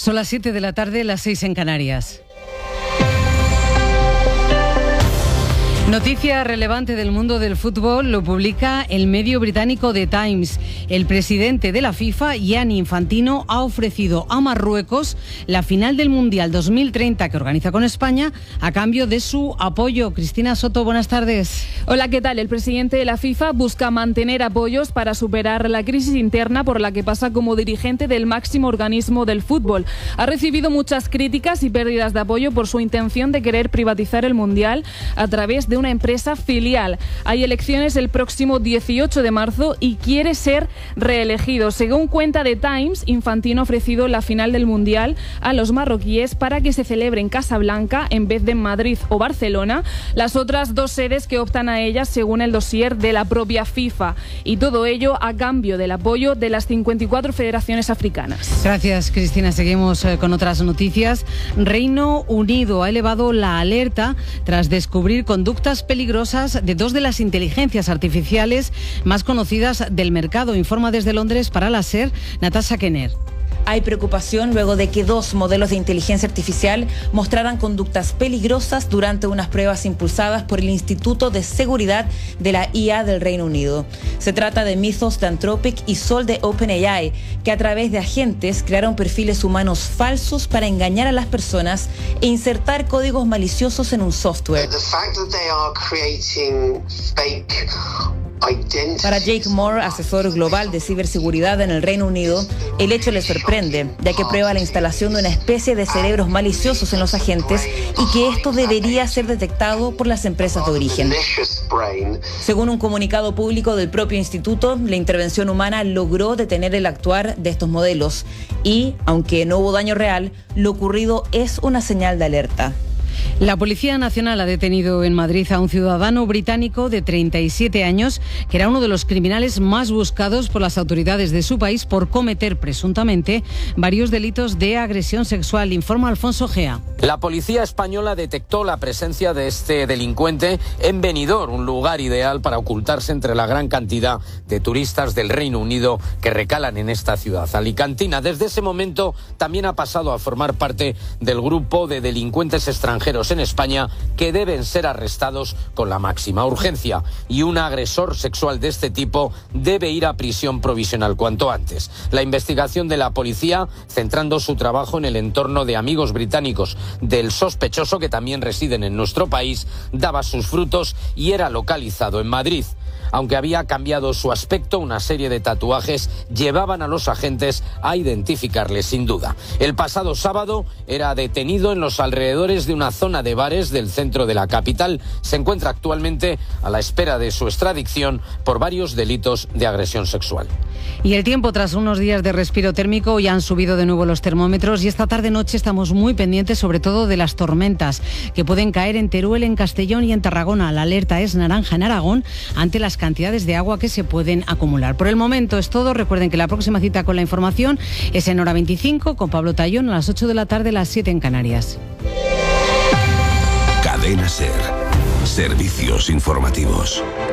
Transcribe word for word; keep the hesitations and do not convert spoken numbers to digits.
Son las siete de la tarde, las seis en Canarias. Noticia relevante del mundo del fútbol lo publica el medio británico The Times. El presidente de la FIFA, Gianni Infantino, ha ofrecido a Marruecos la final del Mundial dos mil treinta que organiza con España a cambio de su apoyo. Cristina Soto, buenas tardes. Hola, ¿qué tal? El presidente de la FIFA busca mantener apoyos para superar la crisis interna por la que pasa como dirigente del máximo organismo del fútbol. Ha recibido muchas críticas y pérdidas de apoyo por su intención de querer privatizar el Mundial a través de una empresa filial. Hay elecciones el próximo dieciocho de marzo y quiere ser reelegido. Según cuenta The Times, Infantino ha ofrecido la final del Mundial a los marroquíes para que se celebre en Casablanca en vez de en Madrid o Barcelona, las otras dos sedes que optan a ellas según el dossier de la propia FIFA. Y todo ello a cambio del apoyo de las cincuenta y cuatro federaciones africanas. Gracias, Cristina. Seguimos eh, con otras noticias. Reino Unido ha elevado la alerta tras descubrir conductas peligrosas de dos de las inteligencias artificiales más conocidas del mercado. Informa desde Londres para la SER, Natasha Kenner. Hay preocupación luego de que dos modelos de inteligencia artificial mostraran conductas peligrosas durante unas pruebas impulsadas por el Instituto de Seguridad de la I A del Reino Unido. Se trata de Mythos de Anthropic y Sol de OpenAI, que a través de agentes crearon perfiles humanos falsos para engañar a las personas e insertar códigos maliciosos en un software. Para Jake Moore, asesor global de ciberseguridad en el Reino Unido, el hecho le sorprende, ya que prueba la instalación de una especie de cerebros maliciosos en los agentes y que esto debería ser detectado por las empresas de origen. Según un comunicado público del propio instituto, la intervención humana logró detener el actuar de estos modelos y, aunque no hubo daño real, lo ocurrido es una señal de alerta. La Policía Nacional ha detenido en Madrid a un ciudadano británico de treinta y siete años, que era uno de los criminales más buscados por las autoridades de su país por cometer presuntamente varios delitos de agresión sexual. Informa Alfonso Gea. La policía española detectó la presencia de este delincuente en Benidorm, un lugar ideal para ocultarse entre la gran cantidad de turistas del Reino Unido que recalan en esta ciudad alicantina. Desde ese momento también ha pasado a formar parte del grupo de delincuentes extranjeros en España que deben ser arrestados con la máxima urgencia, y un agresor sexual de este tipo debe ir a prisión provisional cuanto antes. La investigación de la policía, centrando su trabajo en el entorno de amigos británicos del sospechoso, que también residen en nuestro país, daba sus frutos y era localizado en Madrid. Aunque había cambiado su aspecto, una serie de tatuajes llevaban a los agentes a identificarle sin duda. El pasado sábado era detenido en los alrededores de una zona de bares del centro de la capital. Se encuentra actualmente a la espera de su extradición por varios delitos de agresión sexual. Y el tiempo, tras unos días de respiro térmico, ya han subido de nuevo los termómetros y esta tarde-noche estamos muy pendientes sobre todo de las tormentas que pueden caer en Teruel, en Castellón y en Tarragona. La alerta es naranja en Aragón ante las cantidades de agua que se pueden acumular. Por el momento es todo. Recuerden que la próxima cita con la información es en hora veinticinco con Pablo Tallón a las ocho de la tarde, las siete en Canarias. Cadena SER. Servicios informativos.